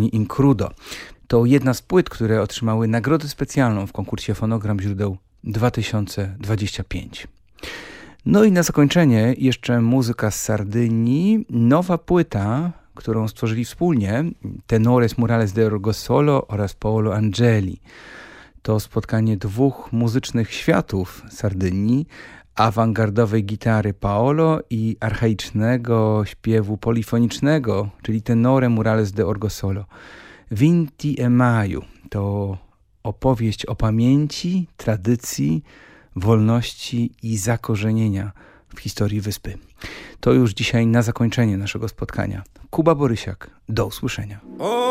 Sardynii in Crudo. To jedna z płyt, które otrzymały nagrodę specjalną w konkursie Fonogram Źródeł 2025. No i na zakończenie jeszcze muzyka z Sardynii, nowa płyta, którą stworzyli wspólnie Tenores Murales de Orgosolo oraz Paolo Angeli. To spotkanie dwóch muzycznych światów Sardynii, awangardowej gitary Paolo i archaicznego śpiewu polifonicznego, czyli Tenore Murales de Orgosolo. Vinti e Maju to opowieść o pamięci, tradycji, wolności i zakorzenienia w historii wyspy. To już dzisiaj na zakończenie naszego spotkania. Kuba Borysiak, do usłyszenia.